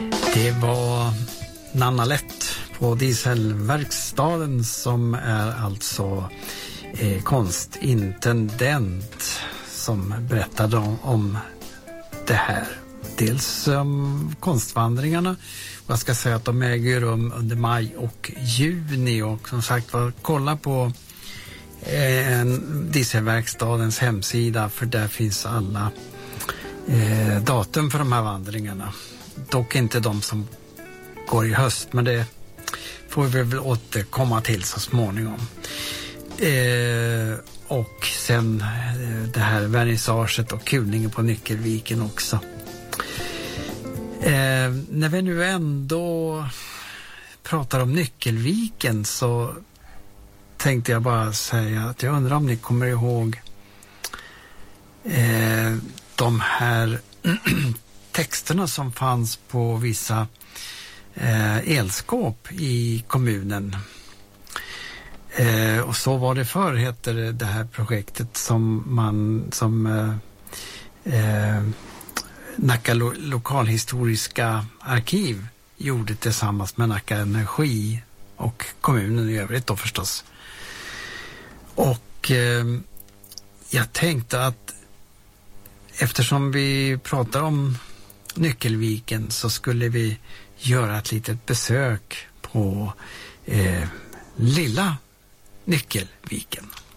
Det var Nanna Lätt på Dieselverkstaden som är alltså konstintendent som berättade om det här. Dels konstvandringarna, och jag ska säga att de äger rum under maj och juni, och som sagt kolla på Dieselverkstadens hemsida, för där finns alla datum för de här vandringarna. Dock inte de som går i höst, men det får vi väl återkomma till så småningom. Och sen det här vernissaget och kulningen på Nyckelviken också. När vi nu ändå pratar om Nyckelviken så tänkte jag bara säga att jag undrar om ni kommer ihåg de här texterna som fanns på vissa elskåp i kommunen. Och så var det förr, heter det här projektet som Nacka lokalhistoriska arkiv gjorde tillsammans med Nacka Energi och kommunen i övrigt då förstås. Och jag tänkte att eftersom vi pratar om Nyckelviken så skulle vi göra ett litet besök på lilla Nyckelviken.